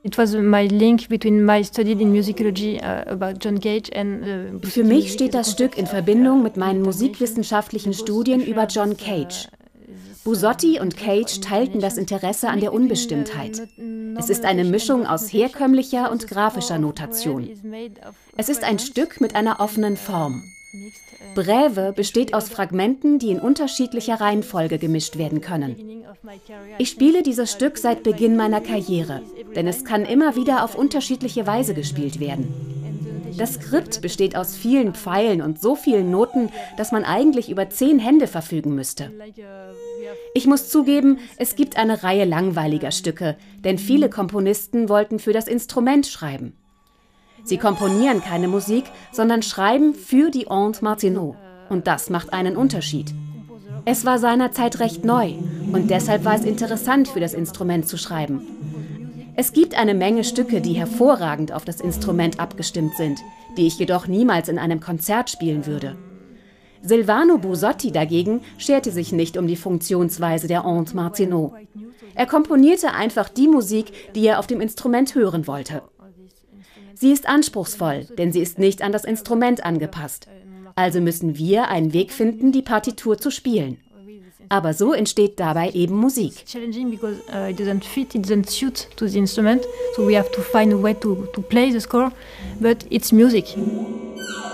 Für mich steht das Stück in Verbindung mit meinen musikwissenschaftlichen Studien über John Cage. Busotti und Cage teilten das Interesse an der Unbestimmtheit. Es ist eine Mischung aus herkömmlicher und grafischer Notation. Es ist ein Stück mit einer offenen Form. Brève besteht aus Fragmenten, die in unterschiedlicher Reihenfolge gemischt werden können. Ich spiele dieses Stück seit Beginn meiner Karriere, denn es kann immer wieder auf unterschiedliche Weise gespielt werden. Das Skript besteht aus vielen Pfeilen und so vielen Noten, dass man eigentlich über 10 Hände verfügen müsste. Ich muss zugeben, es gibt eine Reihe langweiliger Stücke, denn viele Komponisten wollten für das Instrument schreiben. Sie komponieren keine Musik, sondern schreiben für die Ondes Martenot. Und das macht einen Unterschied. Es war seinerzeit recht neu und deshalb war es interessant, für das Instrument zu schreiben. Es gibt eine Menge Stücke, die hervorragend auf das Instrument abgestimmt sind, die ich jedoch niemals in einem Konzert spielen würde. Silvano Busotti dagegen scherte sich nicht um die Funktionsweise der Ondes Martenot. Er komponierte einfach die Musik, die er auf dem Instrument hören wollte. Sie ist anspruchsvoll, denn sie ist nicht an das Instrument angepasst. Also müssen wir einen Weg finden, die Partitur zu spielen. Aber so entsteht dabei eben Musik. Challenging because it doesn't suit to the instrument, so we have to find a way to play the score, but it's music.